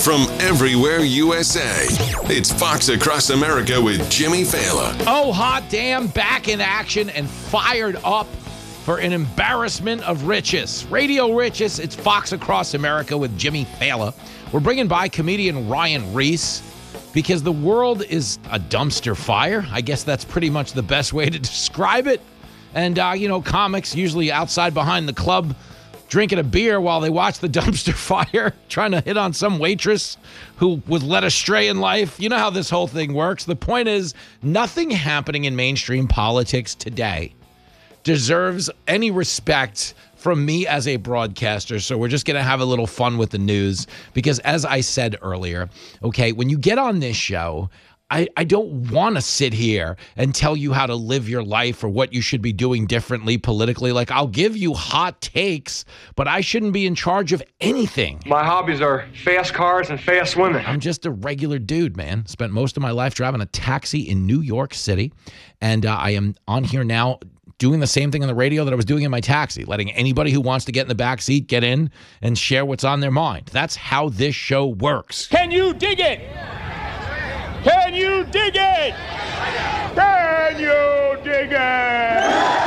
from everywhere USA. It's Fox Across America with Jimmy Fallon. Oh, hot damn, back in action and fired up for an embarrassment of riches. Radio Riches, it's Fox Across America with Jimmy Fallon. We're bringing by comedian Ryan Reese because the world is a dumpster fire. I guess that's pretty much the best way to describe it. And, comics usually outside behind the club drinking a beer while they watch the dumpster fire, trying to hit on some waitress who was led astray in life. You know how this whole thing works. The point is, nothing happening in mainstream politics today deserves any respect from me as a broadcaster. So we're just going to have a little fun with the news because, as I said earlier, okay, when you get on this show, I don't want to sit here and tell you how to live your life or what you should be doing differently politically. Like, I'll give you hot takes, but I shouldn't be in charge of anything. My hobbies are fast cars and fast women. I'm just a regular dude, man. Spent most of my life driving a taxi in New York City, and I am on here now doing the same thing on the radio that I was doing in my taxi, letting anybody who wants to get in the back seat get in and share what's on their mind. That's how this show works. Can you dig it? Can you dig it? Can you dig it?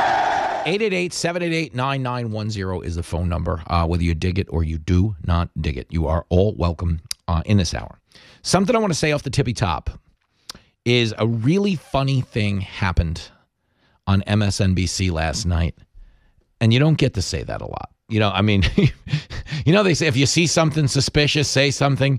888-788-9910 is the phone number, whether you dig it or you do not dig it. You are all welcome in this hour. Something I want to say off the tippy top is a really funny thing happened on MSNBC last night, and you don't get to say that a lot. They say if you see something suspicious, say something.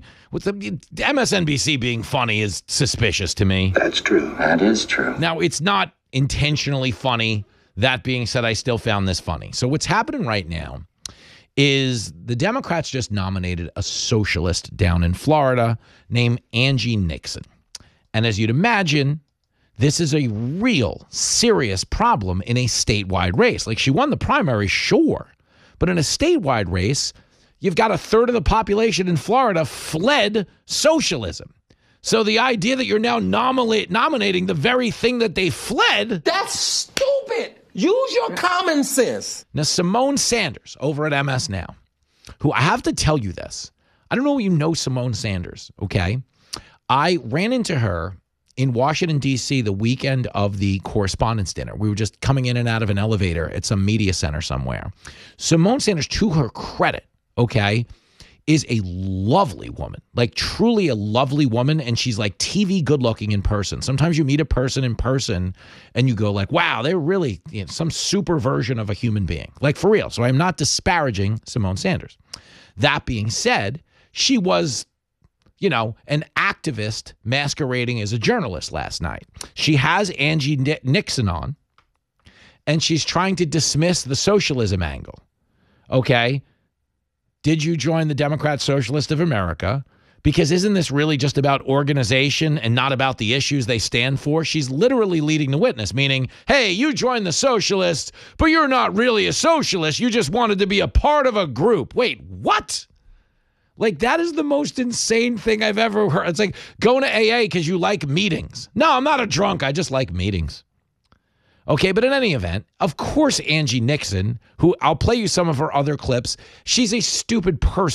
MSNBC being funny is suspicious to me. That's true. That is true. Now, it's not intentionally funny. That being said, I still found this funny. So what's happening right now is the Democrats just nominated a socialist down in Florida named Angie Nixon. And as you'd imagine, this is a real serious problem in a statewide race. Like, she won the primary, sure. But in a statewide race, you've got a third of the population in Florida fled socialism. So the idea that you're now nominating the very thing that they fled. That's stupid. Use your common sense. Now, Simone Sanders over at MS Now, who I have to tell you this. I don't know if you know Simone Sanders, okay? I ran into her in Washington, D.C., the weekend of the Correspondents' Dinner. We were just coming in and out of an elevator at some media center somewhere. Simone Sanders, to her credit, okay, is a lovely woman, like truly a lovely woman, and she's like TV good-looking in person. Sometimes you meet a person in person and you go like, wow, they're really some super version of a human being, like for real. So I'm not disparaging Simone Sanders. That being said, she was an activist masquerading as a journalist last night. She has Angie Nixon on, and she's trying to dismiss the socialism angle. Okay? Did you join the Democrat Socialist of America? Because isn't this really just about organization and not about the issues they stand for? She's literally leading the witness, meaning, hey, you joined the socialists, but you're not really a socialist. You just wanted to be a part of a group. Wait, what? Like, that is the most insane thing I've ever heard. It's like going to AA because you like meetings. No, I'm not a drunk. I just like meetings. Okay, but in any event, of course, Angie Nixon, who I'll play you some of her other clips, she's a stupid person.